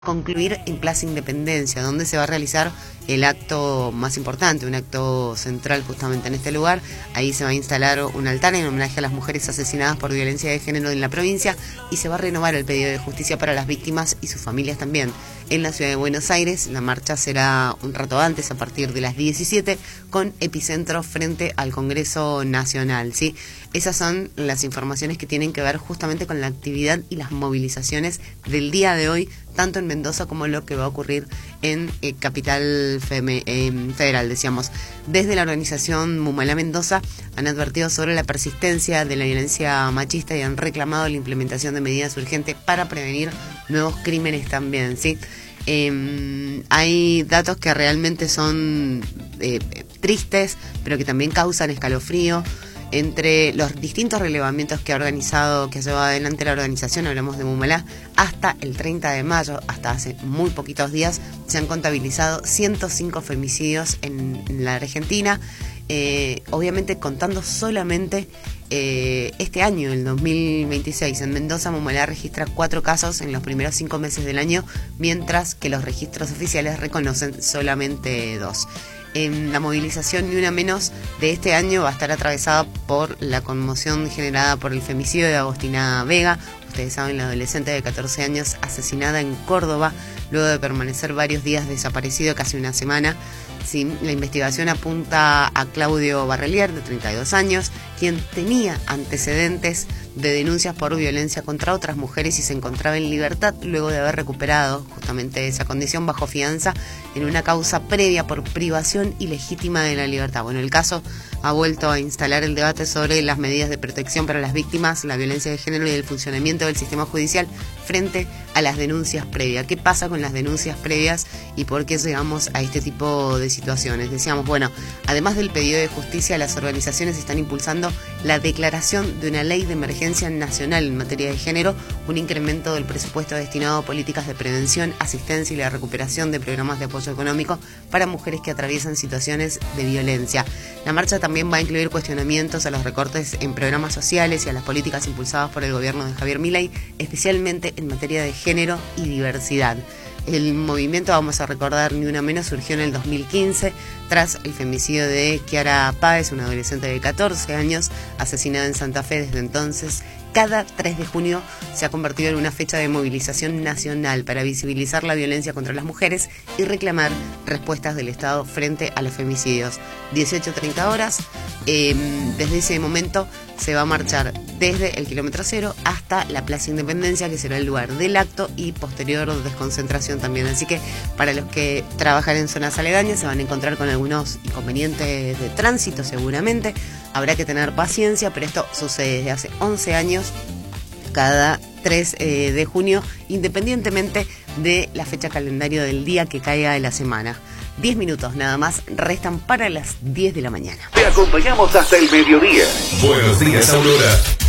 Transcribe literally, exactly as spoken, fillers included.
concluir en Plaza Independencia, donde se va a realizar el acto más importante, un acto central justamente en este lugar. Ahí se va a instalar un altar en homenaje a las mujeres asesinadas por violencia de género en la provincia y se va a renovar el pedido de justicia para las víctimas y sus familias también. En la ciudad de Buenos Aires, la marcha será un rato antes, a partir de las diecisiete, con epicentro frente al Congreso Nacional, ¿sí? Esas son las informaciones que tienen que ver justamente con la actividad y las movilizaciones del día de hoy, tanto en Mendoza como lo que va a ocurrir en eh, Capital Feme, eh, Federal, decíamos. Desde la organización Mumalá Mendoza han advertido sobre la persistencia de la violencia machista y han reclamado la implementación de medidas urgentes para prevenir nuevos crímenes también, ¿sí? Eh, hay datos que realmente son eh, tristes, pero que también causan escalofrío. Entre los distintos relevamientos que ha organizado, que ha llevado adelante la organización, hablamos de Mumalá, hasta el treinta de mayo, hasta hace muy poquitos días, se han contabilizado ciento cinco femicidios en, en la Argentina, eh, obviamente contando solamente eh, este año, el dos mil veintiséis. En Mendoza, Mumalá registra cuatro casos en los primeros cinco meses del año, mientras que los registros oficiales reconocen solamente dos. En la movilización Ni Una Menos de este año va a estar atravesada por la conmoción generada por el femicidio de Agostina Vega. Ustedes saben, la adolescente de catorce años asesinada en Córdoba luego de permanecer varios días desaparecido, casi una semana. Sí, la investigación apunta a Claudio Barrelier, de treinta y dos años, quien tenía antecedentes de denuncias por violencia contra otras mujeres y se encontraba en libertad luego de haber recuperado justamente esa condición bajo fianza en una causa previa por privación ilegítima de la libertad. Bueno, el caso ha vuelto a instalar el debate sobre las medidas de protección para las víctimas, la violencia de género y el funcionamiento del sistema judicial frente a las denuncias previas. ¿Qué pasa con las denuncias previas y por qué llegamos a este tipo de situaciones? Decíamos, bueno, además del pedido de justicia, las organizaciones están impulsando la declaración de una ley de emergencia nacional en materia de género, un incremento del presupuesto destinado a políticas de prevención, asistencia y la recuperación de programas de apoyo económico para mujeres que atraviesan situaciones de violencia. La marcha también va a incluir cuestionamientos a los recortes en programas sociales y a las políticas impulsadas por el gobierno de Javier Milei, especialmente en materia de género y diversidad. El movimiento, vamos a recordar, Ni Una Menos, surgió en el dos mil quince tras el femicidio de Kiara Páez, una adolescente de catorce años, asesinada en Santa Fe. Desde entonces, cada tres de junio se ha convertido en una fecha de movilización nacional para visibilizar la violencia contra las mujeres y reclamar respuestas del Estado frente a los femicidios. dieciocho treinta horas, eh, desde ese momento se va a marchar desde el kilómetro cero hasta la Plaza Independencia, que será el lugar del acto y posterior desconcentración también. Así que para los que trabajan en zonas aledañas se van a encontrar con algunos inconvenientes de tránsito seguramente. Habrá que tener paciencia, pero esto sucede desde hace once años, cada tres de junio, independientemente de la fecha calendario del día que caiga de la semana. diez minutos nada más restan para las diez de la mañana. Te acompañamos hasta el mediodía. Buenos días, Aurora.